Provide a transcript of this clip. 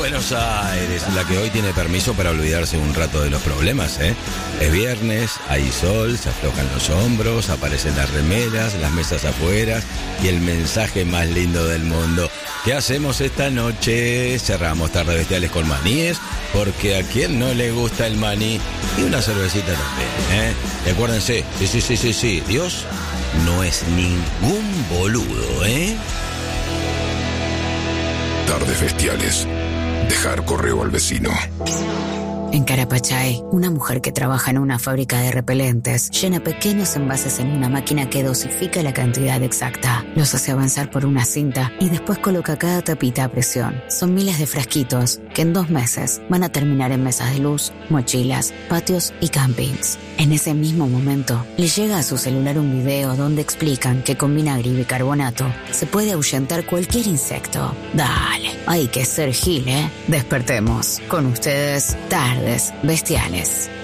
Buenos Aires, la que hoy tiene permiso para olvidarse un rato de los problemas, ¿eh? Es viernes, hay sol, se aflojan los hombros, aparecen las remeras, las mesas afuera y el mensaje más lindo del mundo. ¿Qué hacemos esta noche? Cerramos Tardes Bestiales con maníes, porque a quien no le gusta el maní y una cervecita también, ¿eh? Y acuérdense, sí, Dios no es ningún boludo, ¿eh? Tardes Bestiales. Dejar correo al vecino. En Carapachay, una mujer que trabaja en una fábrica de repelentes llena pequeños envases en una máquina que dosifica la cantidad exacta. Los hace avanzar por una cinta y después coloca cada tapita a presión. Son miles de frasquitos que en 2 meses van a terminar en mesas de luz, mochilas, patios y campings. En ese mismo momento, le llega a su celular un video donde explican que con vinagre y bicarbonato se puede ahuyentar cualquier insecto. Dale, hay que ser gil, ¿eh? Despertemos. Con ustedes, Tardes Bestiales.